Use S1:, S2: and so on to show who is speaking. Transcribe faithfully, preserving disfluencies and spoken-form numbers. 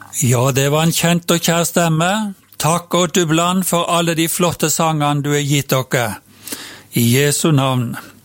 S1: Ja, det var en kjent og kjær stemme. Takk og dublan for alle de flotte sangene du har gitt dere. I Jesu navn.